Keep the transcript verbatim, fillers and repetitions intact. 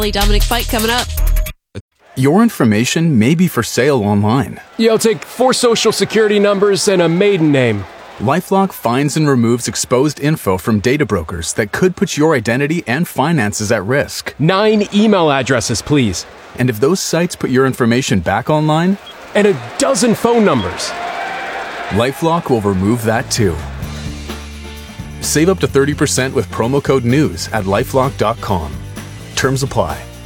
Dominic fight coming up. Your information may be for sale online. Yeah, I'll take four social security numbers and a maiden name. LifeLock finds and removes exposed info from data brokers that could put your identity and finances at risk. Nine email addresses, please. And if those sites put your information back online, and a dozen phone numbers, LifeLock will remove that too. Save up to thirty percent with promo code NEWS at lifelock dot com. Terms apply.